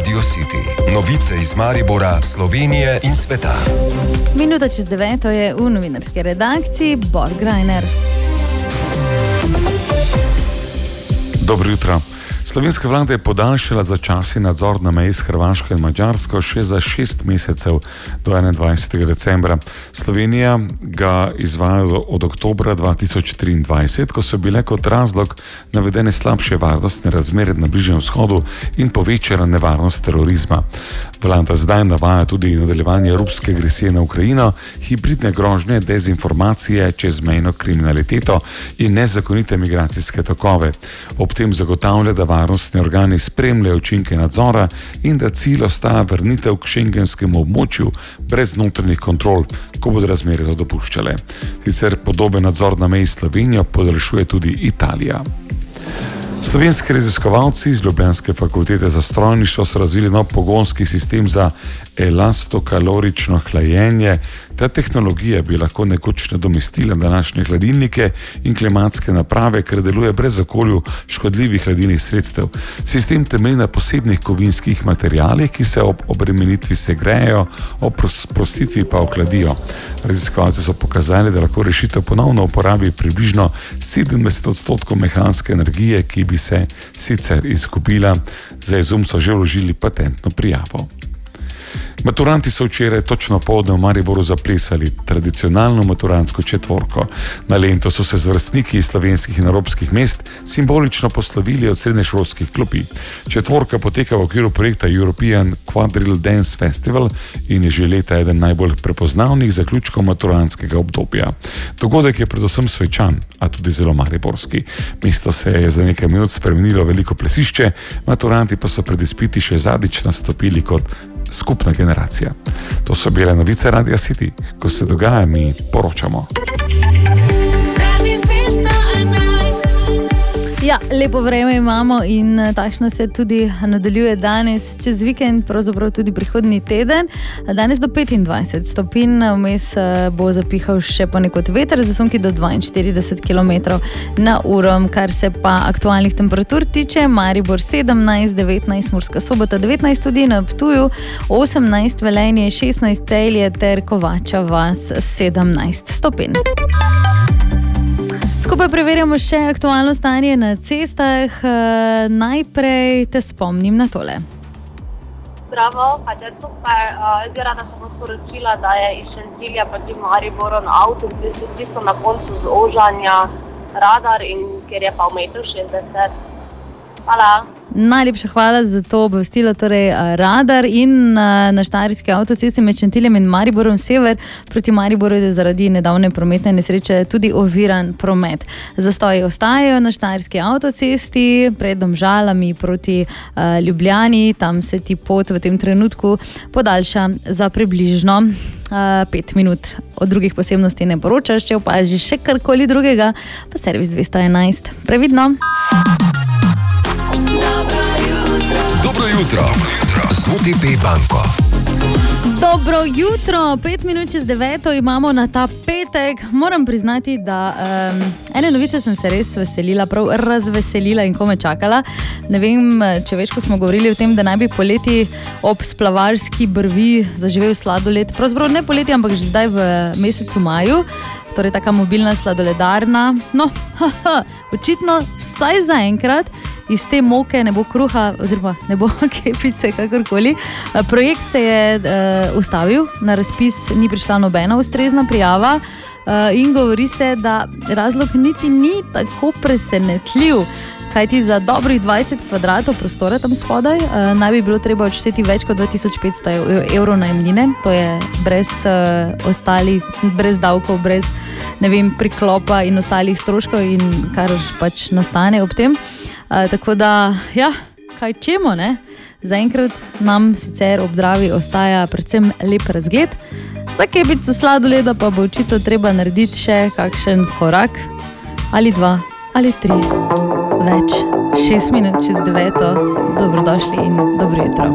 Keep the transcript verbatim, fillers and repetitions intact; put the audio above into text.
Radio City. Novice iz Maribora, Slovenije in sveta. Minuta čez deveto je v novinarski redakciji Bor Grajner. Dobro jutro. Slovenska vlada je podaljšala začasni nadzor na meji s Hrvaško in Madžarsko še za šest mesecev do enaindvajsetega decembra. Slovenija ga izvaja od oktobra dva tisoč triindvajset, ko so bile kot razlog navedene slabše varnostne razmere na Bližnjem vzhodu in povečana nevarnost terorizma. Vlada zdaj navaja tudi nadaljevanje ruske agresije na Ukrajino, hibridne grožnje, dezinformacije, čezmejno kriminaliteto in nezakonite migracijske tokove. Ob tem zagotavlja, da varnostni organi spremljajo učinke nadzora in da cilj ostaja vrnitev k šengenskemu območju brez notranjih kontrol, ko bodo razmere to dopuščale. Sicer podoben nadzor na meji s Slovenijo podaljšuje tudi Italija. Slovenski raziskovalci iz ljubljanske fakultete za strojništvo so razvili nov pogonski sistem za elastokalorično hlajenje. Ta tehnologija bi lahko nekoč nadomestila današnje hladilnike in klimatske naprave, ker deluje brez okolju škodljivih hladilnih sredstev. Sistem temelji na posebnih kovinskih materialih, ki se ob obremenitvi segrejejo, ob sprostitvi pa ohladijo. Raziskovalci so pokazali, da lahko rešitev ponovno uporabi približno sedemdeset odstotkov mehanske energije, ki bi se sicer izgubila. Za izum so že vložili patentno prijavo. Maturanti so včeraj točno poldne v Mariboru zaplesali tradicionalno maturantsko četvorko. Na lento so se z vrstniki iz slovenskih in evropskih mest simbolično poslovili od srednješolskih klopi. Četvorka poteka v okviru projekta European Quadrille Dance Festival in je že leta eden najbolj prepoznavnih zaključkov maturantskega obdobja. Dogodek je predvsem svečan, a tudi zelo mariborski. Mesto se je za nekaj minut spremenilo veliko plesišče, maturanti pa so pred izpiti še zadnjič nastopili kot skupna generacija. To so bile novice Radia City. Ko se dogaja, mi poročamo. Ja, lepo vreme imamo in takšno se tudi nadaljuje danes, čez vikend, pravzaprav tudi prihodnji teden. Danes do petindvajset stopinj, vmes bo zapihal še ponekod veter, zasonki do dvainštirideset kilometrov na uro. Kar se pa aktualnih temperatur tiče, Maribor sedemnajst, devetnajst, Murska Sobota devetnajst, tudi na Ptuju osemnajst, Velenje šestnajst, Celje ter Kovača vas sedemnajst stopinj. Skupaj preverjamo še aktualno stanje na cestah. Najprej te spomnim na tole. Zdravo, Katja tukaj. Jaz bi rada samo sporočila, da je iz Šentilja proti Mariboru na avtocestu čisto na koncu zožanja radar in ker je pa v metru šestdeset. Hvala. Najlepša hvala za to obvestilo, torej radar in na štajerski avtocesti med Šentiljem in Mariborom sever proti Mariboru je zaradi nedavne prometne nesreče tudi oviran promet. Zastoji ostajajo na štajerski avtocesti pred Domžalami proti uh, Ljubljani, tam se ti pot v tem trenutku podaljša za približno uh, pet minut. Od drugih posebnosti ne poročaš, če opaziš še karkoli drugega, pa servis dvesto enajst. Previdno! Dobro jutro, z O T P banko. Dobro jutro, pet minut čez deveto imamo na ta petek. Moram priznati, da um, ene novice sem se res veselila, prav razveselila in kome čakala. Ne vem, če veš, ko smo govorili o tem, da naj bi poleti ob splavarski brvi zaživel sladoled. Pravzaprav ne poleti, ampak že zdaj v mesecu maju. Torej taka mobilna sladoledarna. No, haha, očitno vsaj zaenkrat iz te moke ne bo kruha oziroma ne bo kepice, kakorkoli. Projekt se je uh, ustavil, na razpis ni prišla nobena ustrezna prijava uh, in govori se, da razlog niti ni tako presenetljiv, kajti za dobrih dvajset kvadratov prostora tam spodaj uh, naj bi bilo treba odšteti več kot dva tisoč petsto evrov najemnine. To je brez uh, ostalih, brez davkov, brez ne vem, priklopa in ostalih stroškov in kar pač nastane ob tem. Uh, tako da, ja, kaj čemo, ne? Zaenkrat nam sicer ob Dravi ostaja predvsem lep razgled. Za kepico sladoleda pa bo očitno treba narediti še kakšen korak ali dva ali tri več. Šest minut čez deveto. Dobrodošli in dobro jutro.